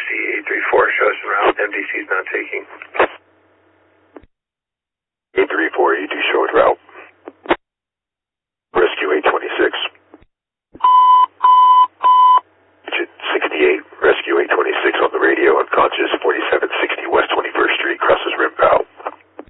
834, show us en route. MDC is not taking. 834, you do show it route.